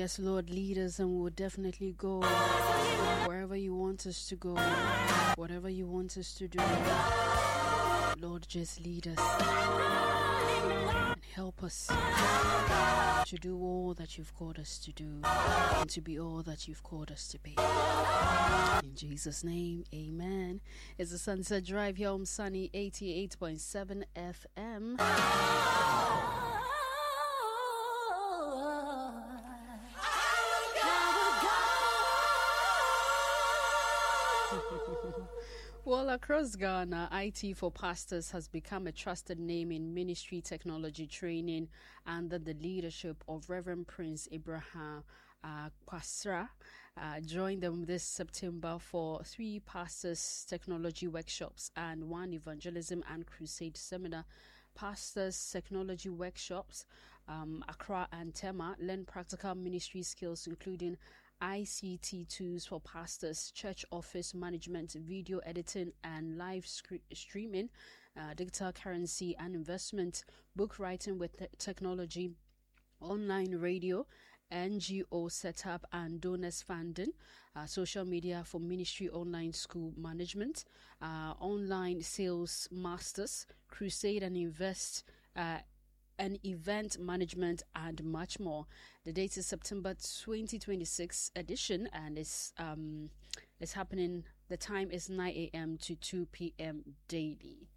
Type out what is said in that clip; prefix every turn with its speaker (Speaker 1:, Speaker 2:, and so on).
Speaker 1: Yes, Lord, lead us and we'll definitely go wherever you want us to go, whatever you want us to do. Lord, just lead us and help us to do all that you've called us to do and to be all that you've called us to be. In Jesus' name, amen. It's the Sunset Drive here on Sunny 88.7 FM. Well, across Ghana, IT for Pastors has become a trusted name in ministry technology training under the leadership of Reverend Prince Abraham Kwasra. Join them this September for 3 pastors technology workshops and 1 evangelism and crusade seminar. Pastors technology workshops, Accra and Tema, learn practical ministry skills including ICT tools for pastors, church office management, video editing and live streaming, digital currency and investment, book writing with technology, online radio, NGO setup and donors funding, social media for ministry online school management, online sales masters, crusade and invest, and event management and much more. The date is September 2026 edition and it's happening. The time is 9 a.m. to 2 p.m. daily.